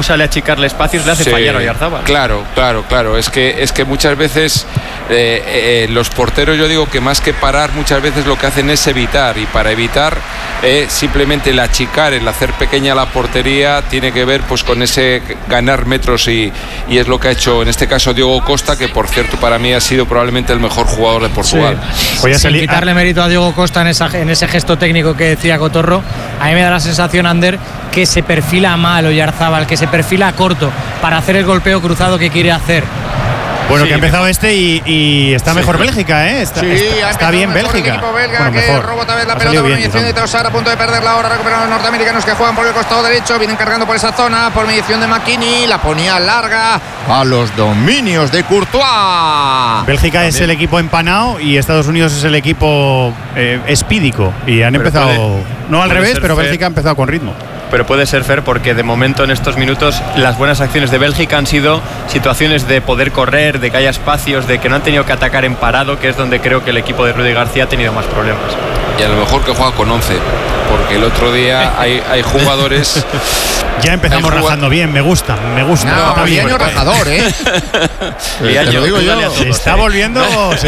sale a achicarle espacios, le hace fallar a Oyarzábal. Claro. Es que muchas veces los porteros, yo digo que más que parar, muchas veces lo que hacen es evitar, y para evitar simplemente el achicar, el hacer pequeña la portería, tiene que ver pues con ese ganar metros, y es lo que ha hecho en este caso Diogo Costa, que por cierto para mí ha sido probablemente el mejor jugador de Portugal. Voy a quitarle mérito a Diogo Costa en ese gesto técnico que decía Cotorro. A mí me da la sensación, Ander, que se perfila mal Oyarzábal, que se perfila corto para hacer el golpeo cruzado que quiere hacer. Bueno, que ha empezado y está mejor Bélgica, ¿eh? Está bien Bélgica. El equipo belga, bueno, que mejor. roba otra vez la pelota por mediación de Trossard, a punto de perderla ahora. Recuperan los norteamericanos que juegan por el costado derecho. Vienen cargando por esa zona por mediación de McKinney. La ponía larga a los dominios de Courtois. Bélgica es el equipo empanado y Estados Unidos es el equipo espídico. Y han empezado, no al revés, pero Bélgica ha empezado con ritmo. Pero puede ser fair, porque de momento en estos minutos las buenas acciones de Bélgica han sido situaciones de poder correr, de que haya espacios, de que no han tenido que atacar en parado, que es donde creo que el equipo de Rudy García ha tenido más problemas. Y a lo mejor que juega con 11, porque el otro día hay jugadores. Ya empezamos rajando bien, me gusta. No, Liaño rajador, Te lo digo yo. Se está volviendo,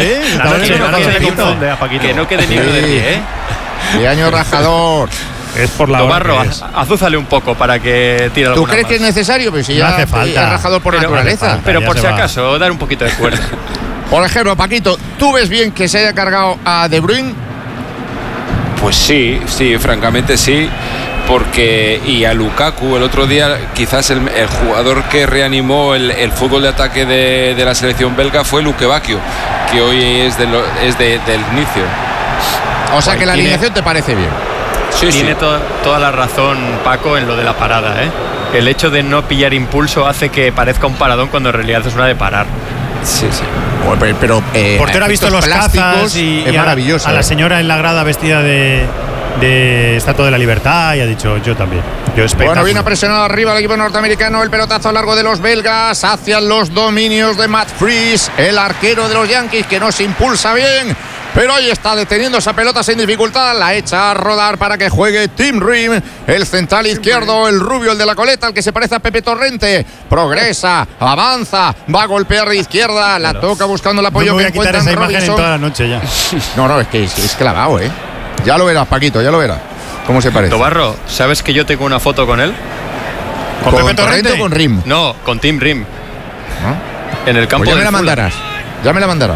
que no quede ni uno de pie, Liaño rajador. Es por la Tobarro, azúzale un poco para que tire alguna. ¿Tú crees que es necesario? Pues si no ya hace falta. Es rajador por naturaleza. Pero por si acaso, dar un poquito de cuerda. Por ejemplo, Paquito, ¿tú ves bien que se haya cargado a De Bruyne? Pues sí, francamente sí. Porque, y a Lukaku, el otro día quizás el jugador que reanimó el fútbol de ataque de la selección belga fue Luke Bacchio, que hoy es del inicio. O sea que la alineación te parece bien. Tiene toda la razón Paco en lo de la parada, El hecho de no pillar impulso hace que parezca un paradón cuando en realidad es una de parar. Sí. Pero el portero ha visto los cazas y es maravilloso. A la señora en la grada vestida de Estatua de la Libertad, y ha dicho yo también. Bueno, viene presionado arriba el equipo norteamericano. El pelotazo largo de los belgas hacia los dominios de Matt Freese, el arquero de los Yankees, que no se impulsa bien. Pero ahí está deteniendo esa pelota sin dificultad. La echa a rodar para que juegue Tim Ream, el central izquierdo, el rubio, el de la coleta, el que se parece a Pepe Torrente. Progresa, avanza, va a golpear de izquierda. La toca buscando el apoyo que encuentra en Robinson. En toda la noche ya. No, es que es clavado, Ya lo verás, Paquito, ya lo verás. ¿Cómo se parece? Tobarro, ¿sabes que yo tengo una foto con él? ¿Con Pepe Torrente o con Ream? No, con Tim Ream. En el campo. Pues ya me la mandarás.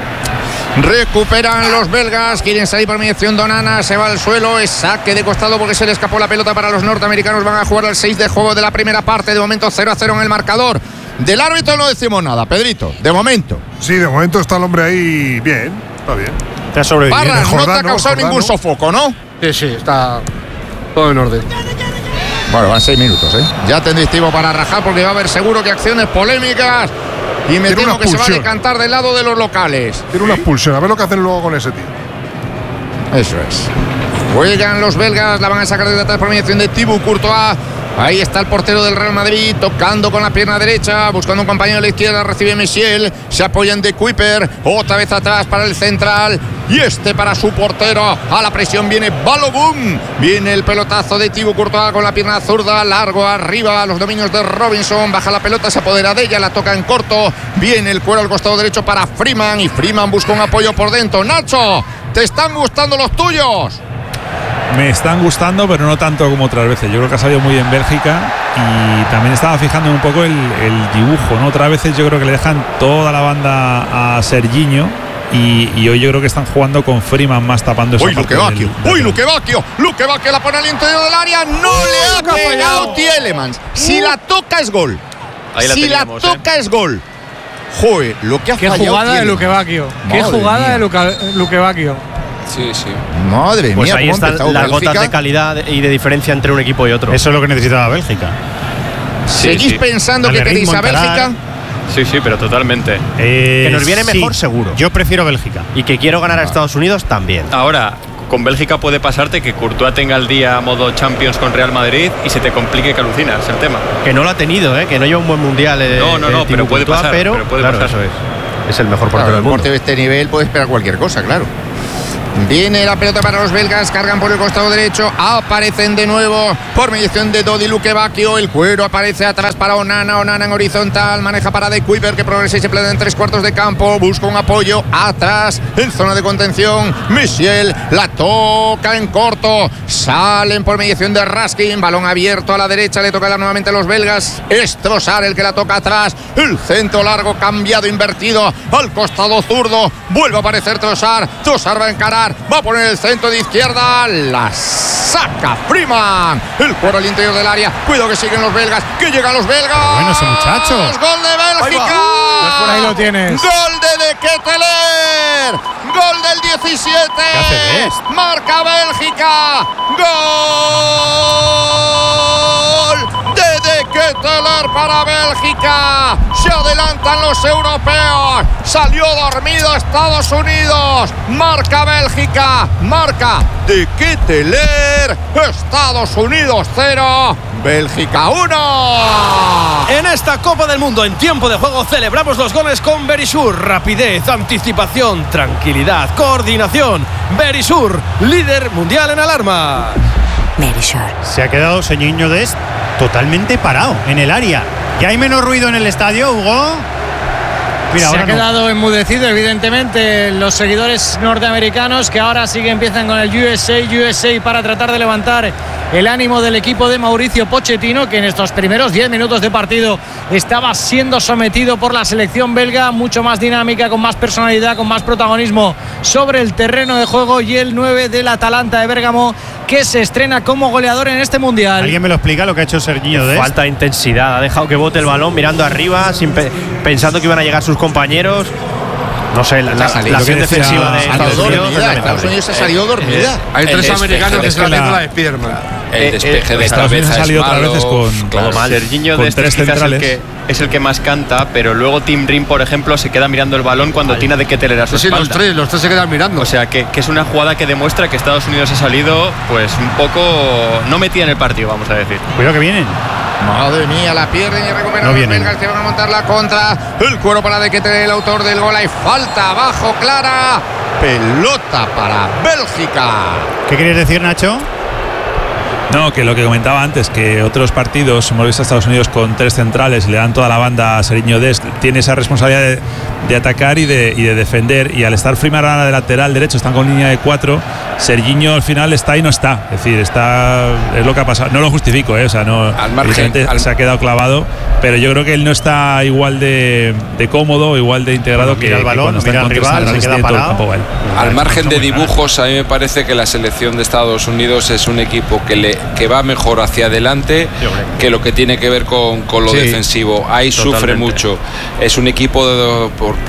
Recuperan los belgas, quieren salir por mediación de Onana, se va al suelo, es saque de costado porque se le escapó la pelota para los norteamericanos. Van a jugar al 6 de juego de la primera parte, de momento 0-0 en el marcador. Del árbitro no decimos nada, Pedrito, de momento. Sí, de momento está el hombre ahí bien, está bien. Te ha sobrevivido. Parras, no te ha causado ningún sofoco, ¿no? Sí, está todo en orden. Bueno, van 6 minutos, Ya tendréis tiempo para rajar porque va a haber seguro que acciones polémicas. Y me temo que se va a decantar del lado de los locales. Tiene una expulsión, a ver lo que hacen luego con ese tío. Eso es. Juegan los belgas, la van a sacar desde atrás por mediación de Thibaut Courtois. Ahí está el portero del Real Madrid, tocando con la pierna derecha, buscando un compañero de la izquierda, recibe Michel, se apoyan de Kuiper, otra vez atrás para el central, y para su portero. A la presión viene Balogun, viene el pelotazo de Thibaut Courtois con la pierna zurda, largo arriba a los dominios de Robinson, baja la pelota, se apodera de ella, la toca en corto, viene el cuero al costado derecho para Freeman, y Freeman busca un apoyo por dentro. Nacho, ¿te están gustando los tuyos? Me están gustando, pero no tanto como otras veces. Yo creo que ha salido muy bien Bélgica, y también estaba fijando un poco el dibujo, ¿no? Otras veces yo creo que le dejan toda la banda a Serginho, y hoy yo creo que están jugando con Freeman más tapando esa parte. Luke Bacchio la pone al interior del área, no le ha pegado Tielemans. Si la toca es gol. Si la toca es gol. Joder, lo que ha fallado. Qué jugada de Luke Bacchio. Qué jugada de Luke Bacchio. Sí. Madre mía. Pues ahí están las gotas de calidad y de diferencia entre un equipo y otro. Eso es lo que necesitaba Bélgica. ¿Seguís pensando que queréis a Bélgica? Sí, pero totalmente. Que nos viene mejor, seguro. Yo prefiero Bélgica. Y que quiero ganar a Estados Unidos también. Ahora, con Bélgica puede pasarte que Courtois tenga el día modo Champions con Real Madrid y se te complique que alucinas el tema. Que no lo ha tenido, que no lleva un buen mundial. No, pero puede pasar. Pero puede pasar. Eso es el mejor portero del mundo. Un portero de este nivel puede esperar cualquier cosa, claro. Viene la pelota para los belgas, cargan por el costado derecho, aparecen de nuevo por mediación de Dodi Lukebakio. El cuero aparece atrás para Onana en horizontal, maneja para De Kuyper, que progresa y se planta en 3/4 de campo, busca un apoyo atrás en zona de contención. Michel la toca en corto, salen por mediación de Raskin, balón abierto a la derecha, le toca dar nuevamente a los belgas. Es Trossard el que la toca atrás, el centro largo cambiado, invertido al costado zurdo, vuelve a aparecer Trossard va a encarar, va a poner el centro de izquierda, la saca Freeman, el cuero al interior del área, cuidado que siguen los belgas, que llegan los belgas. Bueno, ese muchacho. Gol de Bélgica. Por ahí lo tienes. Gol de Ketelaere. Gol del 17. ¿Qué hace Best? Marca Bélgica. Gol de Ketelaere para Bélgica. Se adelantan los europeos. Salió dormido Estados Unidos. Marca Bélgica. Marca de Ketelaere. Estados Unidos 0. Bélgica 1. En esta Copa del Mundo, en tiempo de juego, celebramos los goles con Verisur. Rapidez, anticipación, tranquilidad, coordinación. Verisur, líder mundial en alarma. Verisur. Se ha quedado Serginho Dest totalmente parado en el área. ¿Ya hay menos ruido en el estadio, Hugo? Mira, se ha quedado enmudecido, evidentemente, los seguidores norteamericanos, que ahora sí que empiezan con el USA para tratar de levantar el ánimo del equipo de Mauricio Pochettino, que en estos primeros 10 minutos de partido estaba siendo sometido por la selección belga, mucho más dinámica, con más personalidad, con más protagonismo sobre el terreno de juego, y el 9 del Atalanta de Bérgamo, que se estrena como goleador en este mundial. ¿Alguien me lo explica lo que ha hecho Serginho Dest? Falta de intensidad, ha dejado que bote el balón mirando arriba, pensando que iban a llegar sus compañeros. No sé, la acción defensiva de Estados Unidos ha salido dormida. Hay tres americanos que están haciendo la Spiderman. El despeje de Estados Unidos ha salido otras veces todo mal. Serginho Dest tres centrales. Es el que más canta, pero luego Tim Rim, por ejemplo, se queda mirando el balón cuando tiene de Ketelaere a su espalda. Los tres se quedan mirando. O sea, que es una jugada que demuestra que Estados Unidos ha salido, pues un poco no metida en el partido, vamos a decir. Cuidado que vienen. Madre mía, la pierden y recuperan los belgas, que van a montar la contra. El cuero para De Ketelaere, el autor del gol. Hay falta abajo, clara. Pelota para Bélgica. ¿Qué querías decir, Nacho? No, que lo que comentaba antes, que otros partidos, hemos visto a Estados Unidos con tres centrales, le dan toda la banda a Serginho Dest, tiene esa responsabilidad de atacar y de defender, y al estar Freeman ahora de lateral derecho, están con línea de 4, Serginho al final está y no está, es decir, es lo que ha pasado, no lo justifico, o sea, no, al margen, se ha quedado clavado, pero yo creo que él no está igual de cómodo, igual de integrado que el balón, cuando está mira al rival, se queda parado. Al margen de dibujos, a mí me parece que la selección de Estados Unidos es un equipo que va mejor hacia adelante que lo que tiene que ver con lo defensivo. Ahí totalmente. Sufre mucho. Es un equipo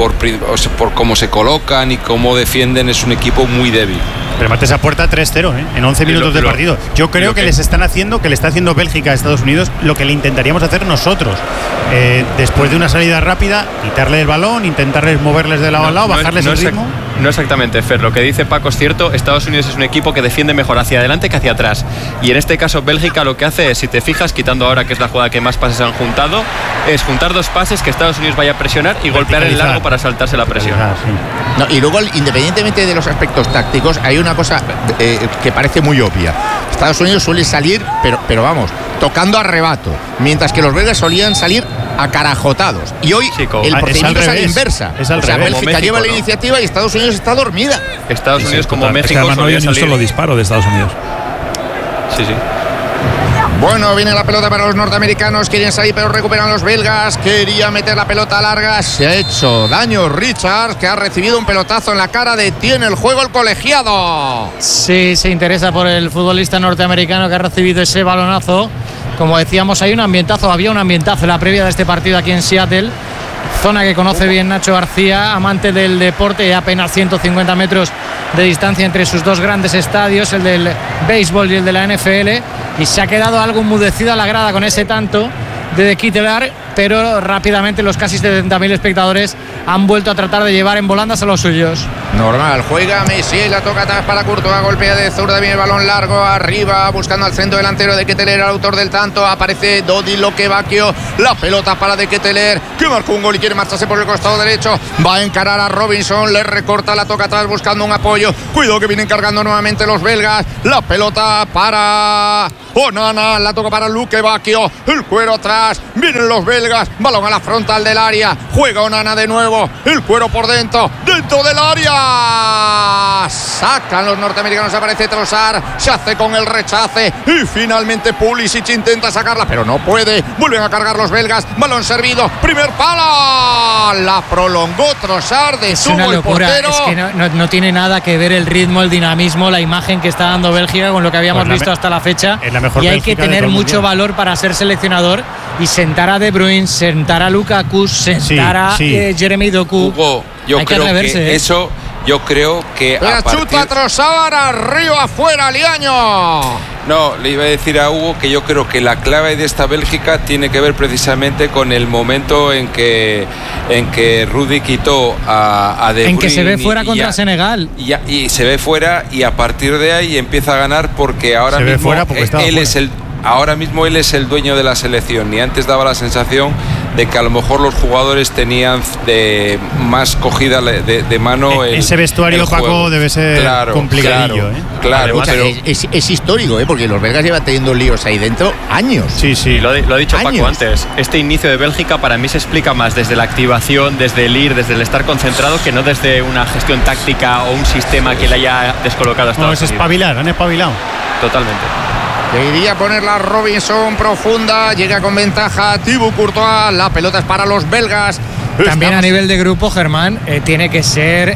por cómo se colocan y cómo defienden, es un equipo muy débil. Remate esa puerta 3-0 en 11 minutos de partido. Yo creo que les están haciendo, que le está haciendo Bélgica a Estados Unidos lo que le intentaríamos hacer nosotros. Después de una salida rápida, quitarle el balón, intentarles moverles de lado a lado, bajarles el ritmo. No exactamente, Fer. Lo que dice Paco es cierto. Estados Unidos es un equipo que defiende mejor hacia adelante que hacia atrás. Y en este caso Bélgica lo que hace es, si te fijas, quitando ahora que es la jugada que más pases han juntado, es juntar dos pases, que Estados Unidos vaya a presionar y golpear el largo para saltarse la presión. No, y luego, independientemente de los aspectos tácticos, hay una cosa que parece muy obvia. Estados Unidos suele salir, pero vamos, tocando a rebato, mientras que los belgas solían salir acarajotados. Y hoy el procedimiento es a la inversa. Bélgica lleva la iniciativa y Estados Unidos está dormida. Estados Unidos, como México, es que no había ni un solo disparo de Estados Unidos. Sí. Bueno, viene la pelota para los norteamericanos, quieren salir pero recuperan los belgas, quería meter la pelota larga, se ha hecho daño Richards, que ha recibido un pelotazo en la cara, detiene el juego el colegiado. Sí, se interesa por el futbolista norteamericano que ha recibido ese balonazo. Como decíamos, había un ambientazo en la previa de este partido aquí en Seattle, zona que conoce bien Nacho García, amante del deporte, y apenas 150 metros de distancia entre sus dos grandes estadios, el del béisbol y el de la NFL, y se ha quedado algo enmudecida la grada con ese tanto de Ketelaere, pero rápidamente los casi 70.000 espectadores han vuelto a tratar de llevar en volandas a los suyos. Normal, juega Messi, la toca atrás para Courtois, golpea de zurda, viene el balón largo arriba, buscando al centro delantero de Ketelaere, el autor del tanto, aparece Dodi Lokebakio, la pelota para de Ketelaere, que marcó un gol y quiere marcharse por el costado derecho, va a encarar a Robinson, le recorta, la toca atrás buscando un apoyo, cuidado que vienen cargando nuevamente los belgas, la pelota para Onana, la toca para Lokebakio, el cuero atrás, vienen los belgas, balón a la frontal del área, juega Onana de nuevo, el cuero por dentro del área, sacan los norteamericanos, aparece Trossard, se hace con el rechace y finalmente Pulisic intenta sacarla, pero no puede, vuelven a cargar los belgas, balón servido, primer pala, la prolongó Trossard, detuvo el portero. Es que no tiene nada que ver el ritmo, el dinamismo, la imagen que está dando Bélgica con lo que habíamos visto hasta la fecha, y hay que tener mucho valor para ser seleccionador y sentar a De Bruyne, sentar a Lukaku, sentar a Jeremy Doku. Hugo, yo creo que eso, yo creo que la chuta Trossard, arriba, afuera, Liaño. No, le iba a decir a Hugo que yo creo que la clave de esta Bélgica tiene que ver precisamente con el momento en que Rudy quitó a De Bruyne. En que se ve fuera contra Senegal. Y se ve fuera y a partir de ahí empieza a ganar porque ahora mismo él es el dueño de la selección y antes daba la sensación de que a lo mejor los jugadores tenían más cogida de mano ese vestuario, Paco, debe ser complicadillo. Claro, pero es histórico, porque los belgas llevan teniendo líos ahí dentro años. Sí, lo ha dicho Paco antes. Este inicio de Bélgica para mí se explica más desde la activación, desde el ir, desde el estar concentrado, que no desde una gestión táctica o un sistema que le haya descolocado hasta es espabilar, han espabilado. Totalmente. Quería ponerla Robinson profunda, llega con ventaja Thibaut Courtois, la pelota es para los belgas. También a nivel de grupo, Germán, tiene que ser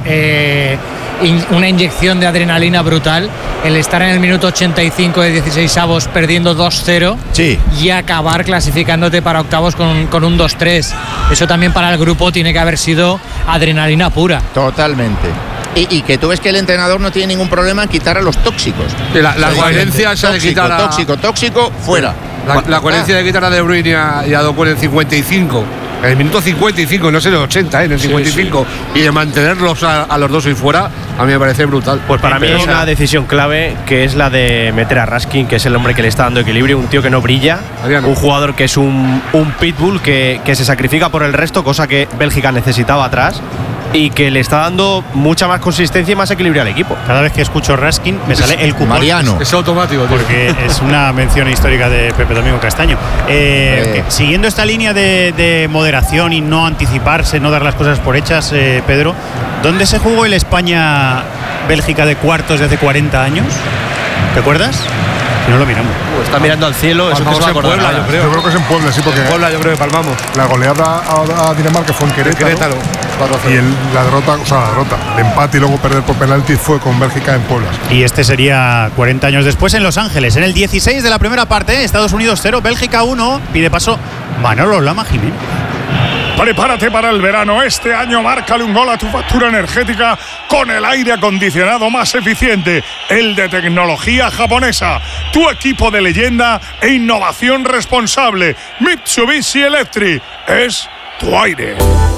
una inyección de adrenalina brutal el estar en el minuto 85 de 16avos perdiendo 2-0 y acabar clasificándote para octavos con un 2-3. Eso también para el grupo tiene que haber sido adrenalina pura. Totalmente. Y que tú ves que el entrenador no tiene ningún problema en quitar a los tóxicos. La coherencia esa de quitar a... Tóxico, fuera. La coherencia de quitar a De Bruyne y a Doku en el 55. En el minuto 55, no sé, en el 80, en el 55. Y de mantenerlos a los dos y fuera, a mí me parece brutal. Pues para mí es una decisión clave, que es la de meter a Raskin, que es el hombre que le está dando equilibrio, un tío que no brilla, un jugador que es un pitbull que se sacrifica por el resto, cosa que Bélgica necesitaba atrás, y que le está dando mucha más consistencia y más equilibrio al equipo. Cada vez que escucho Raskin me sale el cupón. Mariano. Es automático, tío. Porque es una mención histórica de Pepe Domingo Castaño. Siguiendo esta línea de moderación y no anticiparse, no dar las cosas por hechas, Pedro, ¿dónde se jugó el España-Bélgica de cuartos de hace 40 años? ¿Te acuerdas? Si no lo miramos. Está mirando al cielo, eso que se va a acordar. Yo creo que es en Puebla, sí, porque en Puebla yo creo que palmamos. La goleada a Dinamarca fue en Querétaro. Y la derrota, el empate y luego perder por penalti fue con Bélgica en Puebla. Y este sería 40 años después en Los Ángeles. En el 16 de la primera parte, Estados Unidos 0, Bélgica 1. Pide paso Manolo Lama Jiménez. Prepárate para el verano. Este año márcale un gol a tu factura energética con el aire acondicionado más eficiente, el de tecnología japonesa. Tu equipo de leyenda e innovación responsable. Mitsubishi Electric es tu aire.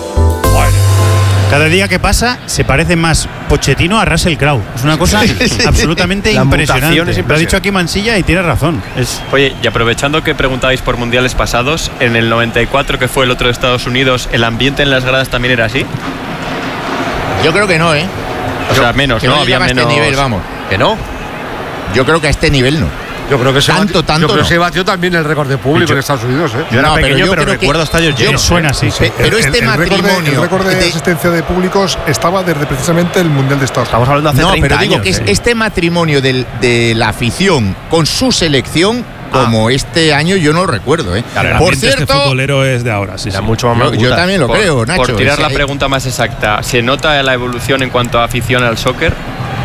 Cada día que pasa se parece más Pochettino a Russell Crowe. Es una cosa absolutamente impresionante. Lo ha dicho aquí Mansilla y tiene razón. Oye, y aprovechando que preguntabais por mundiales pasados, en el 94, que fue el otro de Estados Unidos, ¿el ambiente en las gradas también era así? Yo creo que no, O sea, menos, ¿no? Había menos. Este nivel, vamos. ¿Que no? Yo creo que a este nivel no. Yo creo que tanto yo creo que se batió también el récord de público en Estados Unidos. Yo era pequeño, pero recuerdo estadios llenos. Suena así. Pero este matrimonio. El récord de asistencia de públicos estaba desde precisamente el Mundial de Estados Unidos. Estamos hablando de hace 30 años. Pero digo que este matrimonio de la afición con su selección, como este año, yo no recuerdo. Claro, por cierto, este futbolero es de ahora. Sí, mucho más yo también lo creo, Nacho. Por tirar la pregunta más exacta, ¿se nota la evolución en cuanto a afición al soccer?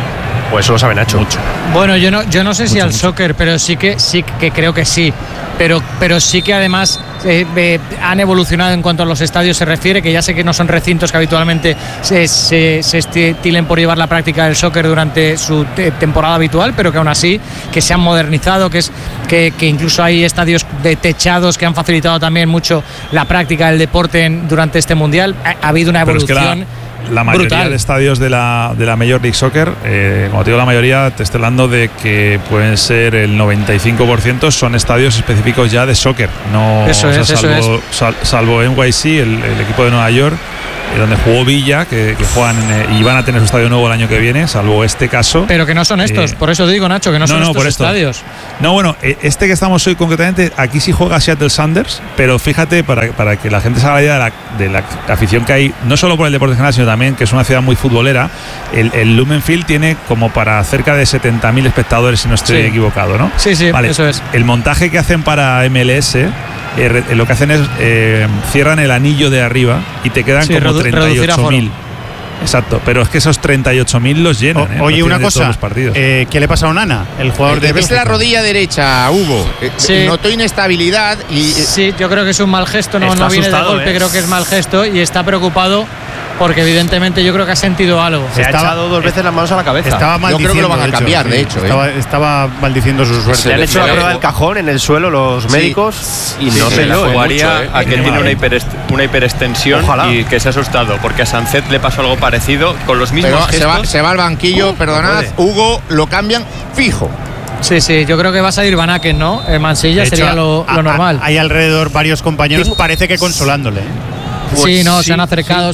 Pues eso lo sabe Nacho. Mucho. Bueno, yo no sé si al soccer, pero sí que creo que sí. Pero sí que además han evolucionado en cuanto a los estadios se refiere, que ya sé que no son recintos que habitualmente se estilen por llevar la práctica del soccer durante su temporada habitual, pero que aún así que se han modernizado, que incluso hay estadios de techados que han facilitado también mucho la práctica del deporte durante este mundial. Ha habido una evolución. La mayoría brutal. de estadios de la Major League Soccer, como te digo la mayoría, te estoy hablando de que pueden ser el 95% son estadios específicos ya de soccer. No, eso es. Salvo NYC, el equipo de Nueva York, donde jugó Villa, que juegan y van a tener su estadio nuevo el año que viene, salvo este caso. Pero que no son estos, por eso digo, Nacho, que no son estos estadios. No, bueno, este que estamos hoy concretamente, aquí sí juega Seattle Sounders, pero fíjate, para que la gente se haga la idea de la afición que hay, no solo por el deporte en general, sino también que es una ciudad muy futbolera, el Lumen Field tiene como para cerca de 70.000 espectadores, si no estoy equivocado, ¿no? Sí, vale, eso es. El montaje que hacen para MLS, lo que hacen es cierran el anillo de arriba y te quedan como 38.000. Exacto, pero es que esos 38.000 los llenan. Oye, una cosa, ¿qué le pasa a Onana, el jugador de Bélgica? Es la rodilla derecha, Hugo. Notó inestabilidad y... Sí, yo creo que es un mal gesto, no viene de golpe, creo que es mal gesto y está preocupado porque evidentemente yo creo que ha sentido algo. Se ha echado 2 veces las manos a la cabeza. Estaba maldiciendo, yo creo que lo van a cambiar, de hecho. Estaba maldiciendo su suerte. Le han hecho la prueba del cajón en el suelo los médicos y no se lo jugaría a que tiene una hiperextensión. Ojalá. Y que se ha asustado, porque a Sancet le pasó algo parecido con los mismos gestos. Se va al banquillo, perdonad, Hugo, lo cambian fijo. Sí, yo creo que va a salir Van Aken, ¿no? Mansilla hecho, sería lo normal. Hay alrededor varios compañeros, parece que consolándole. Pues se han acercado,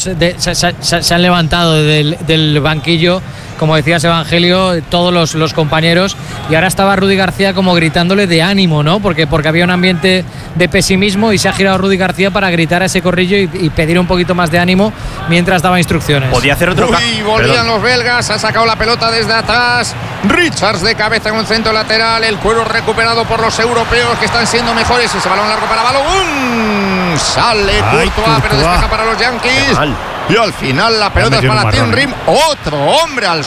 se han levantado del banquillo, como decías, Evangelio, todos los compañeros, y ahora estaba Rudy García como gritándole de ánimo, ¿no? Porque había un ambiente de pesimismo y se ha girado Rudy García para gritar a ese corrillo y pedir un poquito más de ánimo mientras daba instrucciones. Podía hacer otro volvían los belgas, ha sacado la pelota desde atrás, Richards de cabeza en un centro lateral, el cuero recuperado por los europeos que están siendo mejores, ese balón largo para Balón, sale Courtois, pero despeja para los Yankees. Y al final la pelota es para Tim Rim, otro hombre al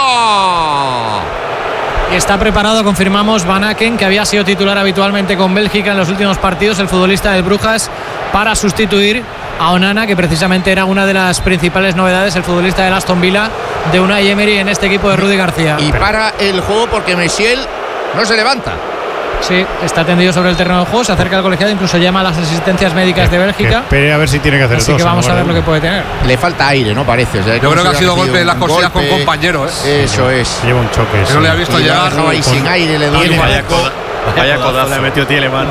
suelo. Y está preparado, confirmamos, Van Aken, que había sido titular habitualmente con Bélgica en los últimos partidos, el futbolista del Brujas, para sustituir a Onana, que precisamente era una de las principales novedades, el futbolista del Aston Villa, de Unai Emery en este equipo de Rudy García. Y para el juego porque Messiel no se levanta. Sí, está tendido sobre el terreno de juego, se acerca al colegiado, incluso llama a las asistencias médicas de Bélgica. Espere a ver si tiene que hacer así que vamos a ver lo que puede tener. Le falta aire, ¿no? Parece. O sea, yo creo que ha sido golpe en las cosillas con compañeros. Eso es. Lleva un choque. No le ha visto llegar. Ahí sin aire, le duele. Vaya codazo le metió Tielemans.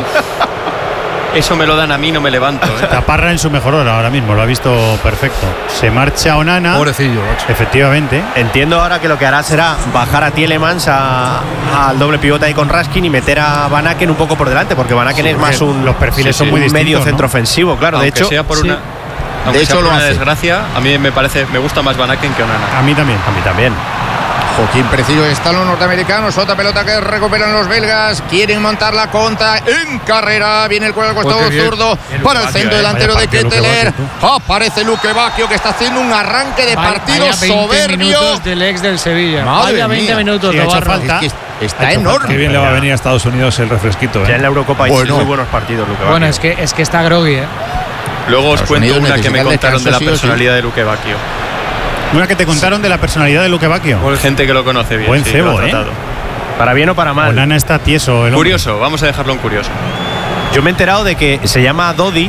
Eso me lo dan a mí, no me levanto. Taparra en su mejor hora ahora mismo, lo ha visto perfecto. Se marcha Onana. Pobrecillo, macho. Efectivamente. Entiendo ahora que lo que hará será bajar a Tielemans al doble pivote ahí con Raskin y meter a Van Aken un poco por delante, porque Van Aken es más los perfiles son muy distintos, medio centro ofensivo, claro. Aunque de hecho, sea por una, aunque de sea por una desgracia, a mí me gusta más Van Aken que Onana. A mí también. Joaquín preciso está los norteamericanos, otra pelota que recuperan los belgas, quieren montar la contra en carrera, viene el cuero al costado zurdo para el centro delantero de Ketteler, aparece Luque Bacchio que está haciendo un arranque de partido soberbio. 20 minutos del ex del Sevilla. Vaya 20 minutos, falta. Es que está enorme. Qué bien le va a venir a Estados Unidos el refresquito. Ya en la Eurocopa hay muy buenos partidos, Luque Bacchio. Bueno, es que está groggy, Luego os cuento una que me contaron de la personalidad de Luque Bacchio. Una que te contaron de la personalidad de Luque Bacchio. Gente que lo conoce bien. Buen cebo, Para bien o para mal. Onana está tieso. Curioso, vamos a dejarlo en curioso. Yo me he enterado de que se llama Dodi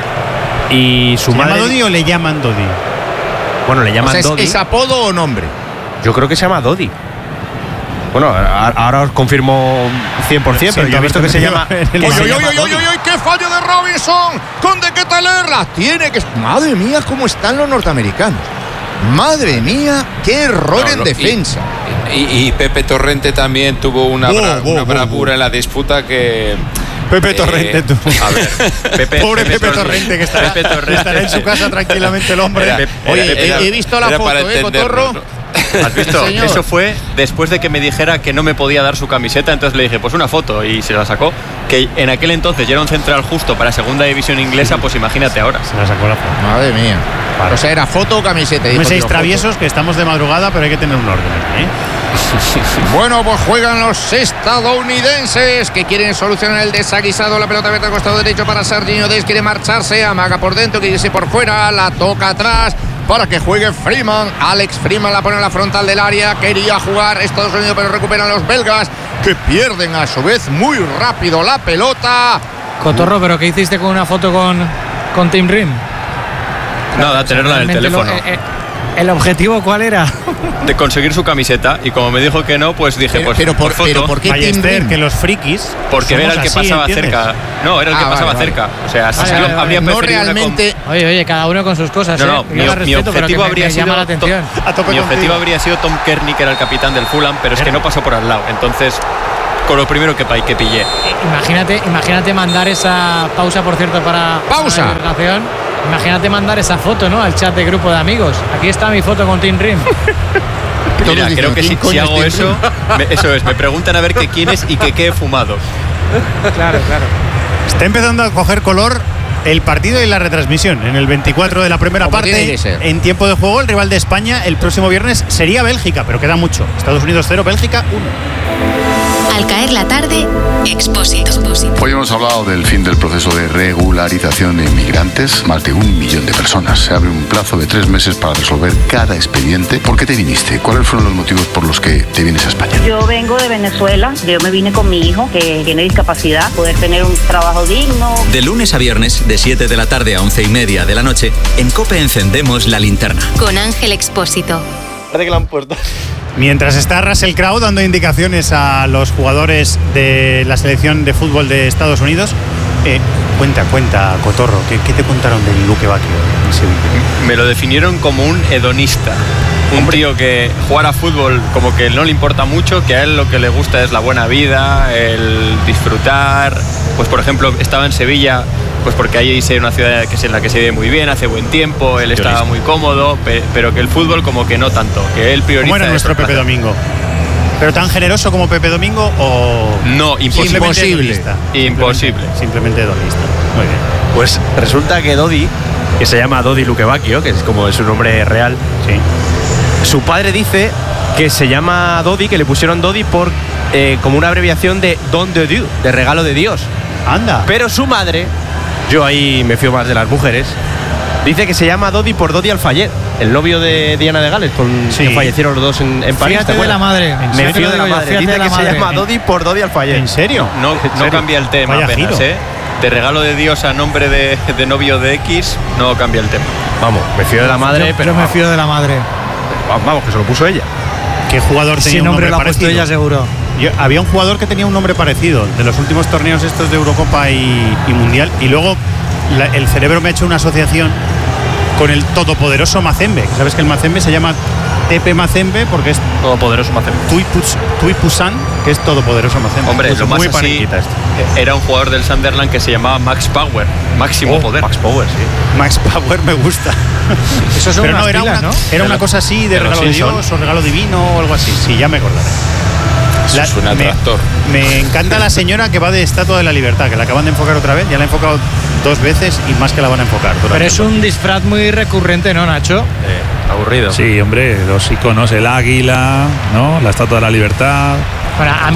y su madre. ¿Se llama Dodi o le llaman Dodi? Bueno, le llaman Dodi. ¿Es apodo o nombre? Yo creo que se llama Dodi. Bueno, ahora os confirmo 100%, pero yo he visto que se llama. ¡Oye, qué fallo de Robinson! ¡Con de Ketteler! La tiene que. Madre mía, cómo están los norteamericanos. Madre mía, qué error en defensa. Y Pepe Torrente también tuvo una bravura en la disputa que. Pepe Torrente, tú. A ver, pobre Pepe Torrente, que estará en su casa tranquilamente el hombre. Oye, he visto la foto, Cotorro. ¿Has visto? Eso fue después de que me dijera que no me podía dar su camiseta, entonces le dije, pues una foto, y se la sacó. Que en aquel entonces ya era un central justo para segunda división inglesa, pues imagínate ahora. Se la sacó la foto. Madre mía. O sea, era foto o camiseta. No seáis traviesos, que estamos de madrugada, pero hay que tener un orden, ¿eh? Bueno, pues juegan los estadounidenses que quieren solucionar el desaguisado. La pelota abierta al costado derecho para Serginho Dest. Quiere marcharse, amaga por dentro, quiere irse por fuera, la toca atrás para que juegue Freeman. Alex Freeman la pone en la frontal del área. Quería jugar Estados Unidos, pero recuperan los belgas, que pierden a su vez muy rápido la pelota. Cotorro, ¿pero qué hiciste con una foto con Tim Rim? Nada, tenerla en el teléfono. ¿El objetivo cuál era? De conseguir su camiseta, y como me dijo que no, pues dije, por foto. ¿Por qué Ballester, que los frikis? Porque era el que pasaba cerca. No, era el que pasaba cerca. O sea, habría no realmente. Oye, cada uno con sus cosas. No, mi objetivo habría sido la atención. Mi objetivo habría sido Tom Kearney, que era el capitán del Fulham, pero es que no pasó por al lado. Entonces, con lo primero que pillé. Imagínate mandar esa pausa, por cierto, para pausa. Imagínate mandar esa foto, ¿no?, al chat de grupo de amigos. Aquí está mi foto con Tim Rim. Mira, creo que si hago eso, me preguntan a ver que quién es y que qué he fumado. Claro. Está empezando a coger color el partido y la retransmisión. En el 24 de la primera parte, en tiempo de juego, el rival de España el próximo viernes sería Bélgica, pero queda mucho. Estados Unidos 0, Bélgica 1. Al caer la tarde, Expósito. Hoy hemos hablado del fin del proceso de regularización de inmigrantes. Más de 1 millón de personas. Se abre un plazo de 3 meses para resolver cada expediente. ¿Por qué te viniste? ¿Cuáles fueron los motivos por los que te vienes a España? Yo vengo de Venezuela. Yo me vine con mi hijo, que tiene discapacidad, poder tener un trabajo digno. De lunes a viernes, de 7 de la tarde a 11:30 de la noche, en COPE encendemos la linterna. Con Ángel Expósito. Parece que la han puesto. Mientras está Russell Crowe dando indicaciones a los jugadores de la selección de fútbol de Estados Unidos, cuenta, Cotorro, ¿qué te contaron del Luque Bacchio en Sevilla? Me lo definieron como un hedonista. Un tío que jugar a fútbol como que no le importa mucho, que a él lo que le gusta es la buena vida, el disfrutar. Pues por ejemplo, estaba en Sevilla, pues porque ahí es una ciudad en la que se vive muy bien, hace buen tiempo, él estaba muy cómodo, pero que el fútbol como que no tanto, que él prioriza. ¿Cómo era nuestro Pepe Domingo? ¿Pero tan generoso como Pepe Domingo o...? No, imposible. Imposible. Simplemente hedonista. Muy bien. Pues resulta que Dodi, que se llama Dodi Luque Bacchio, que es como su nombre real, sí. Su padre dice que se llama Dodi, que le pusieron Dodi por como una abreviación de Don de Dieu, de regalo de Dios. Anda. Pero su madre, yo ahí me fío más de las mujeres, dice que se llama Dodi por Dodi Al-Fayed, el novio de Diana de Gales, que fallecieron los dos en París. Fíjate de la madre. Me fío de la madre. Dice que se llama Dodi por Dodi Al-Fayed. ¿En serio? No cambia el tema apenas, De regalo de Dios a nombre de novio de X, no cambia el tema. Vamos, me fío de la madre, pero me fío de la madre. Vamos, que se lo puso ella. ¿Qué jugador tenía un nombre lo parecido? Ha puesto ella, seguro. Había un jugador que tenía un nombre parecido de los últimos torneos estos de Eurocopa y Mundial, y luego el cerebro me ha hecho una asociación con el todopoderoso Mazembe. ¿Sabes que el Mazembe se llama Tepe Mazembe porque es todopoderoso Mazembe? Tui Pusan, que es todopoderoso Mazembe. Hombre, pues lo más así, era un jugador del Sunderland que se llamaba Max Power, máximo poder. Max Power, sí. Max Power me gusta. Eso son pero no, era pilas, una, ¿no? Era una cosa así de regalo de Dios o regalo divino o algo así. Sí, ya me acordaré. Suena tractor. Me encanta la señora que va de Estatua de la Libertad, que la acaban de enfocar otra vez. Ya la han enfocado 2 veces y más que la van a enfocar. Pero es un disfraz muy recurrente, ¿no, Nacho? Aburrido. Sí, hombre, los iconos, el águila, ¿no? La Estatua de la Libertad. Bueno, a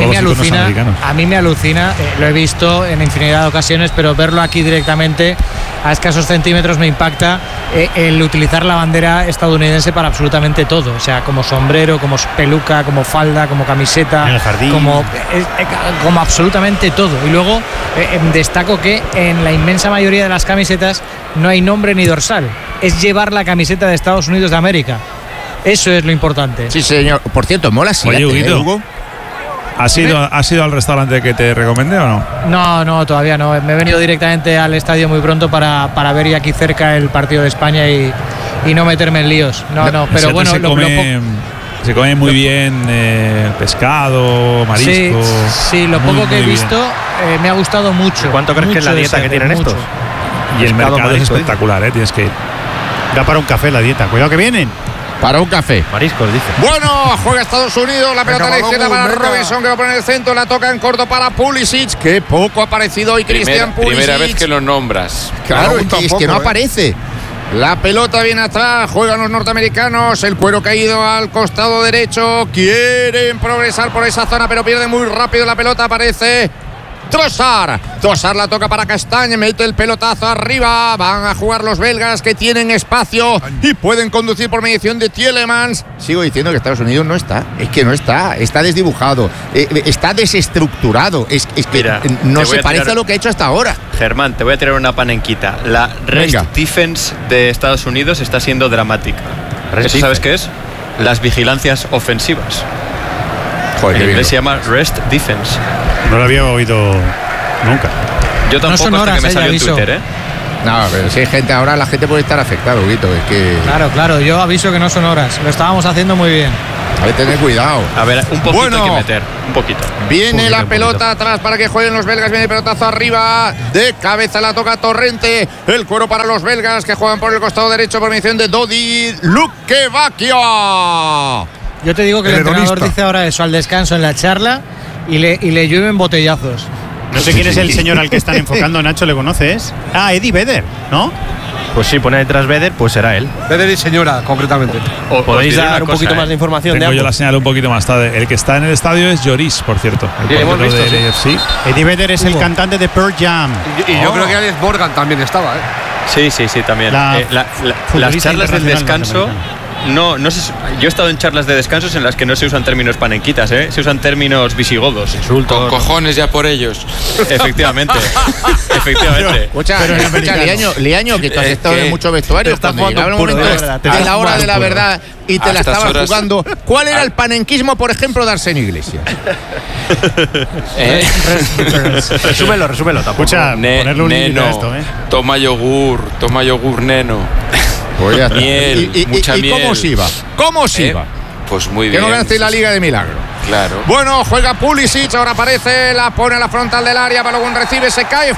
mí me alucina, lo he visto en infinidad de ocasiones, pero verlo aquí directamente a escasos centímetros me impacta el utilizar la bandera estadounidense para absolutamente todo, o sea, como sombrero, como peluca, como falda, como camiseta, en el jardín, como absolutamente todo. Y luego destaco que en la inmensa mayoría de las camisetas no hay nombre ni dorsal, es llevar la camiseta de Estados Unidos de América. Eso es lo importante. Sí, señor. Por cierto, mola si Hugo. ¿Has ido al restaurante que te recomendé o no? No, todavía no. Me he venido directamente al estadio muy pronto para ver ya aquí cerca el partido de España y no meterme en líos. No, pero bueno, se come muy bien pescado, marisco. Sí, lo poco que he visto me ha gustado mucho. ¿Cuánto crees que es la dieta que tienen estos? Y el mercado es espectacular, tienes que ir. Da para un café la dieta. Cuidado que vienen. Para un café. Mariscos, dice. Bueno, juega Estados Unidos, la pelota a la izquierda para Robinson, que va a poner el centro, la toca en corto para Pulisic, que poco ha aparecido hoy Christian Pulisic. Primera vez que lo nombras. Claro, es que no aparece. La pelota viene atrás, juegan los norteamericanos, el cuero caído al costado derecho, quieren progresar por esa zona, pero pierde muy rápido la pelota, aparece Trossard la toca para Castagne, mete el pelotazo arriba, van a jugar los belgas que tienen espacio y pueden conducir por mediación de Tielemans. Sigo diciendo que Estados Unidos no está, es que no está desdibujado, está desestructurado, es que mira, no se parece a lo que ha hecho hasta ahora. Germán, te voy a tirar una panenquita. La rest defense de Estados Unidos está siendo dramática. ¿Eso sabes qué es? Las vigilancias ofensivas. Joder, en inglés se llama rest defense. No lo había oído nunca. Yo tampoco, hasta que me salió en Twitter, ¿eh? No, pero si hay gente ahora, la gente puede estar afectada, Huguito, es que... Claro, yo aviso que no son horas, lo estábamos haciendo muy bien. Hay que tener cuidado. A ver, un poquito hay que meter, un poquito. Viene la pelota atrás para que jueguen los belgas, viene el pelotazo arriba, de cabeza la toca Torrente, el cuero para los belgas que juegan por el costado derecho por mediación de Dodi Lukebakio. Yo te digo que el entrenador dice ahora eso al descanso en la charla y le llueven botellazos. No sé quién es el señor al que están enfocando, Nacho, ¿le conoces? Ah, Eddie Vedder, ¿no? Pues sí, pone detrás Vedder, pues será él. Vedder y señora, concretamente. ¿Podéis dar un poquito más de información? Tengo yo la señal un poquito más tarde. El que está en el estadio es Lloris, por cierto. El hemos visto, sí. Eddie Vedder es el cantante de Pearl Jam. Y yo creo que Alex Morgan también estaba, ¿eh? Sí, también. Las charlas del descanso... No sé, yo he estado en charlas de descansos en las que no se usan términos panenquitas, ¿eh? Se usan términos visigodos. Insultos. Con cojones ya por ellos. Efectivamente. Escucha, Liaño, que tú has estado en muchos vestuarios. Cuando llegaba el momento de la hora de la verdad y te la estabas jugando, ¿cuál era el panenquismo, por ejemplo, de Arsenio Iglesias? Resúmelo tampoco. Escucha, ponerle un límite a esto, ¿eh? Toma yogur, neno. Miel, mucha miel. ¿Cómo se iba? Pues muy bien. Que no ganaste la Liga de Milagro. Claro. Bueno, juega Pulisic, ahora aparece, la pone a la frontal del área, Balogun recibe, se cae,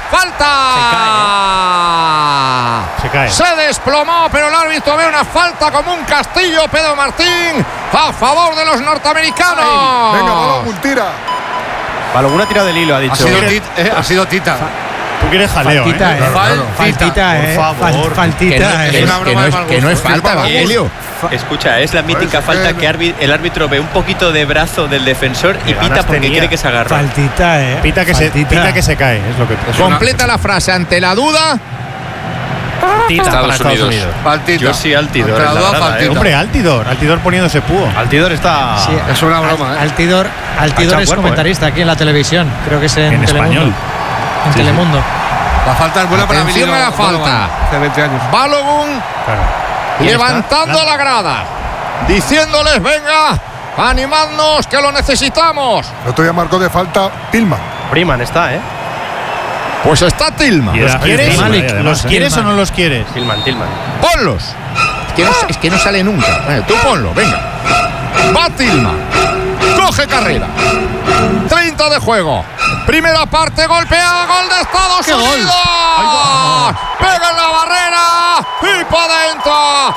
¡falta! Se cae. Se desplomó, pero el árbitro ve una falta como un castillo, Pedro Martín, a favor de los norteamericanos. Ay, venga, Balogun, tira. Balogun ha tirado del hilo, ha dicho. Ha sido Tita. Tú quieres jaleo, faltita, faltita, por favor. Faltita, que no es falta, Evangelio. Escucha, es la mítica falta que el árbitro ve un poquito de brazo del defensor y pita porque quiere que se agarre. Faltita, Pita que se cae, es lo que... Completa la frase, ante la duda... Estados Unidos. Yo sí, Altidor. Hombre, Altidor poniéndose púo. Altidor está... Sí, es una broma, ¿eh? Altidor es comentarista aquí en la televisión. Creo que es en español. En Telemundo. La falta es buena para Emilio. Atención a la falta. Hace 20 años. Balogun levantando la grada, diciéndoles, venga, animadnos que lo necesitamos. El otro día marcó de falta Tillman. Freeman está, ¿eh? Pues está Tillman. ¿Los quieres? ¿Los quieres o no los quieres? Tillman. Ponlos. Es que no sale nunca. Tú ponlo, venga. Va Tillman. Coge carrera. 30 de juego. Primera parte, golpea, gol de Estados Unidos. Pega en la barrera y para adentro.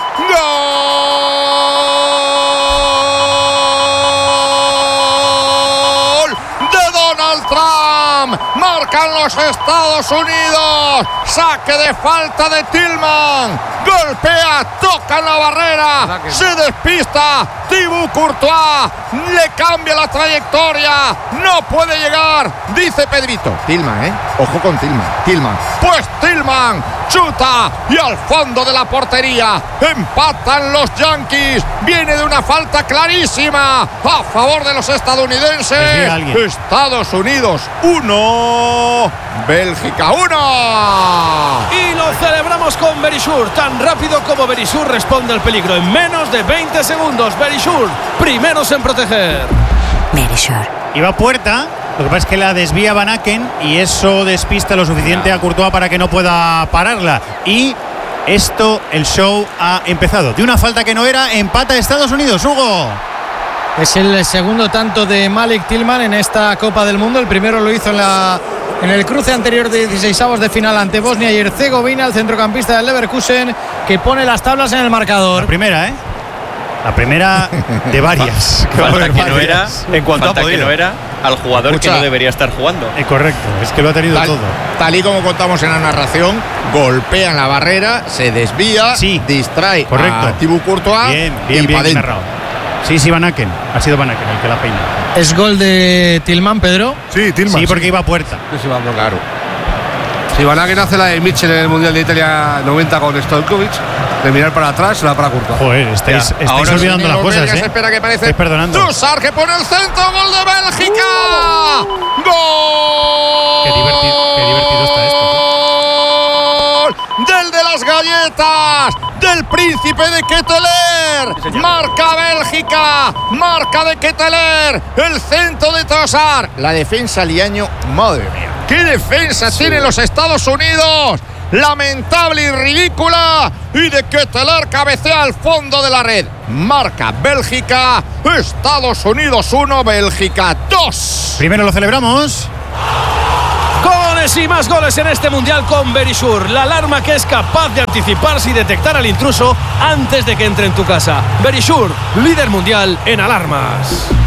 ¡Gol de Donald Trump! Marcan los Estados Unidos. Saque de falta de Tillman. Golpea, toca en la barrera, se despista. Thibaut Courtois le cambia la trayectoria. No puede llegar, dice Pedrito. Tillman, ojo con Tillman. Pues Tillman chuta y al fondo de la portería. Empatan los Yankees. Viene de una falta clarísima a favor de los estadounidenses. Estados Unidos 1, Bélgica 1. Y lo celebramos con Verisur. Tan rápido como Verisur responde al peligro en menos de 20 segundos. Verisur, primeros en proteger. Verisur. Iba a puerta. Lo que pasa es que la desvía Van Aken y eso despista lo suficiente a Courtois para que no pueda pararla. Y el show ha empezado. De una falta que no era, empata Estados Unidos, Hugo. Es el segundo tanto de Malik Tillman en esta Copa del Mundo. El primero lo hizo en el cruce anterior de 16avos de final ante Bosnia y Herzegovina, el centrocampista del Leverkusen, que pone las tablas en el marcador. La primera, La primera de varias. Falta que no era, en cuanto falta que no era al jugador que no debería estar jugando. Correcto, es que lo ha tenido todo. Tal y como contamos en la narración, golpea en la barrera, se desvía, distrae a Thibaut Courtois. Bien narrado. Sí, Van Aken. Ha sido Van Aken el que la peina. ¿Es gol de Tillman, Pedro? Sí, Tillman. Sí, porque iba a puerta. Sí, va, claro. Si Van Aken hace la de Mitchell en el Mundial de Italia 90 con Stojkovic, de mirar para atrás, se la para Courtois. Joder, estáis olvidando las cosas, ¿eh? Espera que parece. Estáis perdonando. Trossard que pone el centro, gol de Bélgica. ¡Gol! Qué divertido está esto. Del de las galletas, del príncipe de Ketteler. Marca Bélgica, marca de Ketteler. El centro de Trossard. La defensa Liaño, madre mía. ¡Qué defensa tienen los Estados Unidos! Lamentable y ridícula. Y de Ketteler cabecea al fondo de la red. Marca Bélgica. Estados Unidos 1, Bélgica 2. Primero lo celebramos. Goles y más goles en este Mundial con Verisure, la alarma que es capaz de anticiparse y detectar al intruso antes de que entre en tu casa. Verisure, líder mundial en alarmas.